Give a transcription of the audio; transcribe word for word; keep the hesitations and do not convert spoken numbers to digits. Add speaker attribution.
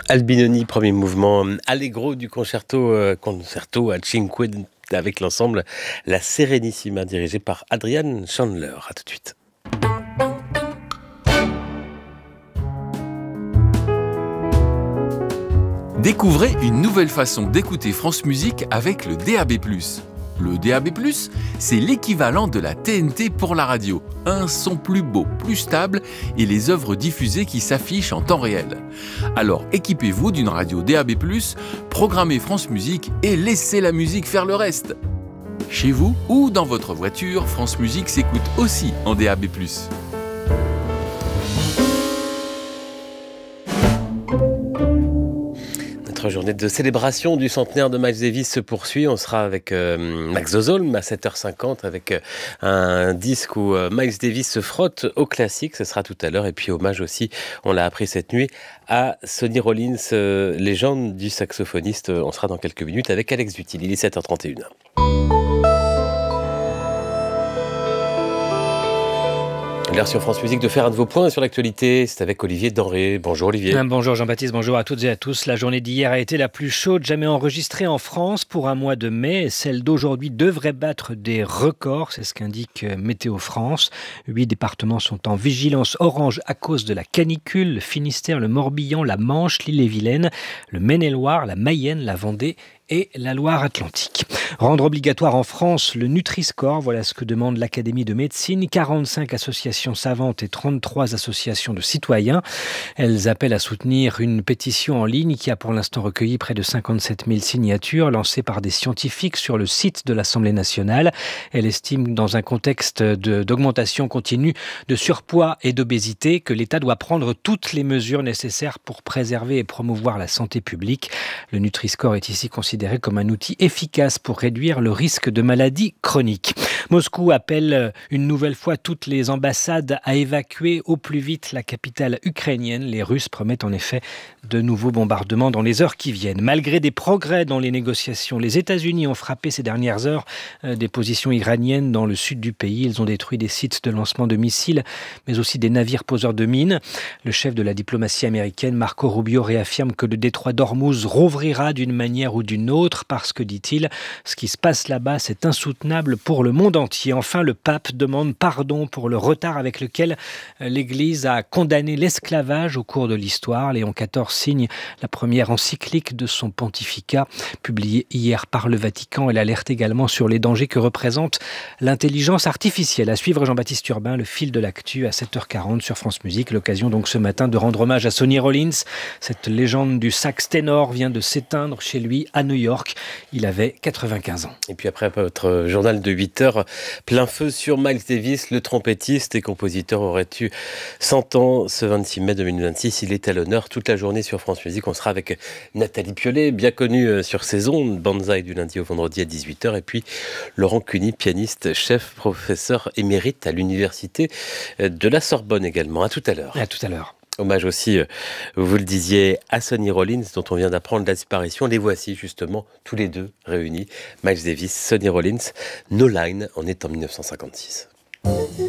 Speaker 1: Albinoni, premier mouvement allegro du concerto, euh, concerto à cinque avec l'ensemble La Serenissima dirigé par Adrian Chandler. À tout de suite.
Speaker 2: Découvrez une nouvelle façon d'écouter France Musique avec le D A B plus. Le D A B plus, c'est l'équivalent de la T N T pour la radio. Un son plus beau, plus stable et les œuvres diffusées qui s'affichent en temps réel. Alors équipez-vous d'une radio D A B plus, programmez France Musique et laissez la musique faire le reste. Chez vous ou dans votre voiture, France Musique s'écoute aussi en D A B plus.
Speaker 1: Notre journée de célébration du centenaire de Miles Davis se poursuit. On sera avec euh, Max Zozolm à sept heures cinquante avec euh, un disque où euh, Miles Davis se frotte au classique. Ce sera tout à l'heure. Et puis hommage aussi, on l'a appris cette nuit, à Sonny Rollins, euh, légende du saxophoniste. On sera dans quelques minutes avec Alex Dutil. Il est sept heures trente et une. L'heure sur France Musique de faire un de vos points sur l'actualité, c'est avec Olivier Denré. Bonjour Olivier.
Speaker 3: Bonjour Jean-Baptiste, bonjour à toutes et à tous. La journée d'hier a été la plus chaude jamais enregistrée en France pour un mois de mai. Celle d'aujourd'hui devrait battre des records, c'est ce qu'indique Météo France. Huit départements sont en vigilance orange à cause de la canicule. Le Finistère, le Morbihan, la Manche, l'Ille-et-Vilaine, le Maine-et-Loire, la Mayenne, la Vendée et la Loire-Atlantique. Rendre obligatoire en France le Nutri-Score, voilà ce que demande l'Académie de médecine. quarante-cinq associations savantes et trente-trois associations de citoyens. Elles appellent à soutenir une pétition en ligne qui a pour l'instant recueilli près de cinquante-sept mille signatures lancées par des scientifiques sur le site de l'Assemblée nationale. Elle estime, dans un contexte de, d'augmentation continue de surpoids et d'obésité, que l'État doit prendre toutes les mesures nécessaires pour préserver et promouvoir la santé publique. Le Nutri-Score est ici considéré comme un outil efficace pour réduire le risque de maladies chroniques. Moscou appelle une nouvelle fois toutes les ambassades à évacuer au plus vite la capitale ukrainienne. Les Russes promettent en effet de nouveaux bombardements dans les heures qui viennent. Malgré des progrès dans les négociations, les États-Unis ont frappé ces dernières heures des positions iraniennes dans le sud du pays. Ils ont détruit des sites de lancement de missiles, mais aussi des navires poseurs de mines. Le chef de la diplomatie américaine, Marco Rubio, réaffirme que le détroit d'Ormuz rouvrira d'une manière ou d'une autre parce que, dit-il, ce qui se passe là-bas, c'est insoutenable pour le monde entier. Enfin, le pape demande pardon pour le retard avec lequel l'Église a condamné l'esclavage au cours de l'histoire. Léon quatorze signe la première encyclique de son pontificat, publiée hier par le Vatican. Elle alerte également sur les dangers que représente l'intelligence artificielle. À suivre, Jean-Baptiste Urbain, le fil de l'actu à sept heures quarante sur France Musique. L'occasion donc ce matin de rendre hommage à Sonny Rollins. Cette légende du sax ténor vient de s'éteindre chez lui à New York. Il avait quatre-vingt-quinze ans.
Speaker 1: Et puis après votre journal de huit heures, plein feu sur Miles Davis, le trompettiste et compositeur aurait eu cent ans ce vingt-six mai deux mille vingt-six. Il est à l'honneur toute la journée sur France Musique. On sera avec Nathalie Piolet, bien connue sur ses ondes, Banzai du lundi au vendredi à dix-huit heures. Et puis Laurent Cuny, pianiste, chef, professeur émérite à l'université de la Sorbonne également. À tout à l'heure.
Speaker 3: À tout à l'heure.
Speaker 1: Hommage aussi, vous le disiez, à Sonny Rollins, dont on vient d'apprendre la disparition. Les voici justement, tous les deux réunis. Miles Davis, Sonny Rollins, No Line, on est en dix-neuf cent cinquante-six.